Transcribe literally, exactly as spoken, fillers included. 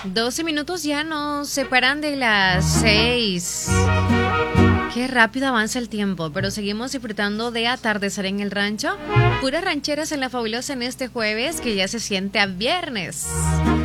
doce minutos ya nos separan de las seis. Qué rápido avanza el tiempo, pero seguimos disfrutando de Atardecer en el Rancho. Puras rancheras en La Fabulosa en este jueves que ya se siente a viernes.